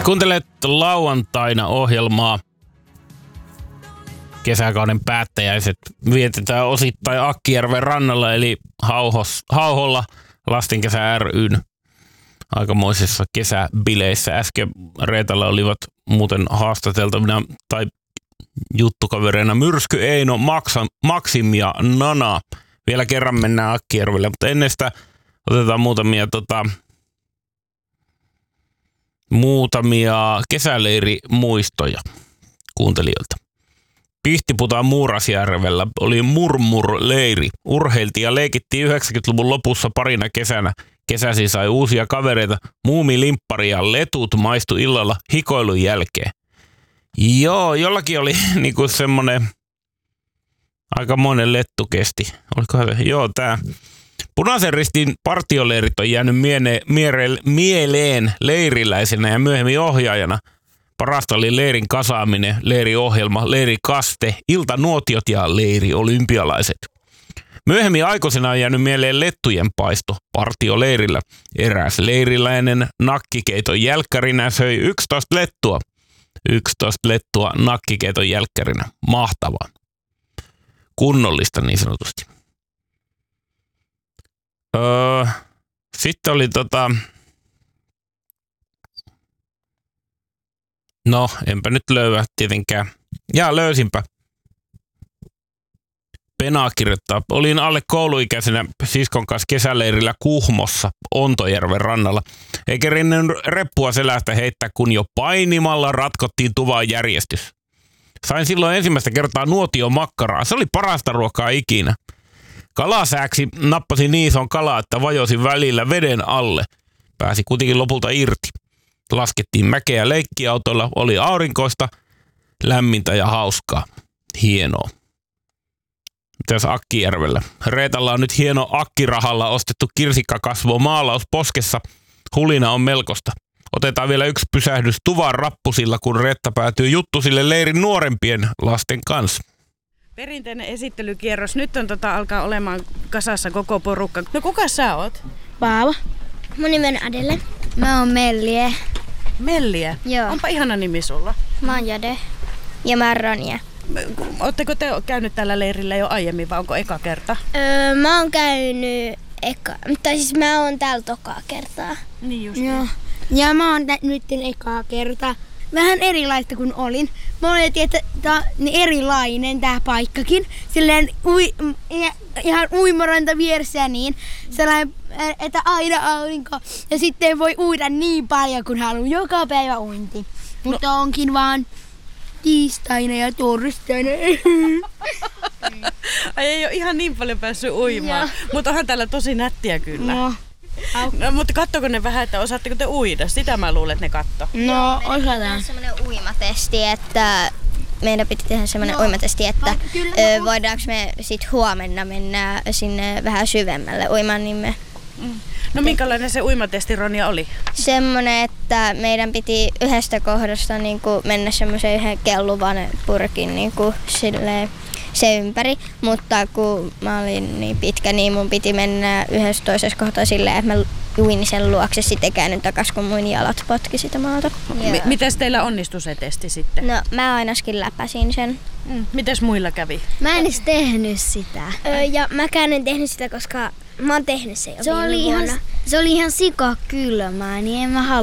Kuuntelet lauantaina ohjelmaa. Kesäkauden päättäjäiset vietetään osittain Akkijärven rannalla eli Hauholla Lastenkesä ry:n aikamoisissa kesäbileissä. Äsken Reetalla olivat muuten haastateltavina tai juttukavereina Myrsky, Eino, Maksim ja Nana. Vielä kerran mennään Akkijärvelle, mutta ennen sitä otetaan muutamia kesäleirimuistoja kuuntelijoilta. Pihtiputaan Muurasjärvellä oli Murmur-leiri. Urheiltiin ja leikittiin 90-luvun lopussa parina kesänä. Kesäsi sai uusia kavereita. Muumilimppari ja letut maistu illalla hikoilun jälkeen. Joo, jollakin oli niinku semmonen aikamoinen lettu kesti. Olikohan se? Joo, tää. Punaisen Ristin partioleirit on jäänyt mieleen leiriläisenä ja myöhemmin ohjaajana. Parasta oli leirin kasaaminen, leiriohjelma, leirikaste, iltanuotiot ja leiriolympialaiset. Myöhemmin aikuisena on jäänyt mieleen lettujen paisto partioleirillä. Eräs leiriläinen nakkikeiton jälkkärinä söi 11 lettua. 11 lettua nakkikeiton jälkkärinä. Mahtavaa. Kunnollista niin sanotusti. Sitten oli no, enpä nyt löyä tietenkään. Jaa, löysinpä. Penaa kirjoittaa. Olin alle kouluikäisenä siskon kanssa kesäleirillä Kuhmossa Ontojärven rannalla. Eikä rinnen reppua selästä heittää, kun jo painimalla ratkottiin tuvaan järjestys. Sain silloin ensimmäistä kertaa nuotion makkaraa. Se oli parasta ruokaa ikinä. Kalasääksi nappasin niin ison kalaa, että vajosin välillä veden alle. Pääsi kuitenkin lopulta irti. Laskettiin mäkeä leikkiautolla, oli aurinkoista, lämmintä ja hauskaa. Hienoa. Mitäs Akkijärvellä? Reetalla on nyt hieno akkirahalla ostettu kirsikkakasvo maalaus poskessa. Hulina on melkoista. Otetaan vielä yksi pysähdys tuvan rappusilla, kun Reetta päätyy juttusille leirin nuorempien lasten kanssa. Perinteinen esittelykierros. Nyt on alkaa olemaan kasassa koko porukka. No kuka sä oot? Paava. Mun nimi on Adele. Mä oon Mellie. Mellie? Joo. Onpa ihana nimi sulla. Mä oon Jade. Ja mä oon Ronja. Ootteko te käynyt tällä leirillä jo aiemmin vai onko eka kerta? Mä oon käynyt mä oon täällä tokaa kertaa. Niin just. Joo. Ja mä oon nyt ekaa kertaa. Vähän erilaista kuin olin. Mä oletin, että tää on erilainen tää paikkakin. Silleen ihan uimaranta vieressä ja niin. Sellainen, että aina aurinko. Ja sitten voi uida niin paljon kuin haluaa. Joka päivä uinti. Mutta onkin vaan tiistaina ja torstaina. Ai ei ole ihan niin paljon päässyt uimaan. Mutta onhan täällä tosi nättiä kyllä. No, mutta kattoko ne vähän, että osaatteko te uida? Sitä mä luulen, että ne kattoo. No, osataan. Semmoinen uimatesti, että meidän piti tehdä semmoinen uimatesti, että voidaanko me sit huomenna mennä sinne vähän syvemmälle uimaan, niin me... No minkälainen se uimatesti, Ronja, oli? Semmoinen, että meidän piti yhdestä kohdasta niin kuin mennä semmoisen yhden kelluvan purkin niin kuin silleen se ympäri, mutta kun mä olin niin pitkä, niin mun piti mennä yhdessä toisessa kohtaa silleen, että mä uin sen luokse sitten käännyn takas, kun mun jalat potki sitä maalta. Mites teillä onnistui se testi sitten? No mä ainakin läpäsin sen. Mites muilla kävi? Mä en edes tehnyt sitä. Ja mäkään en tehnyt sitä, koska mä oon tehnyt sen jo viime vuonna. Se oli ihan sikakylmää, niin en mä halua.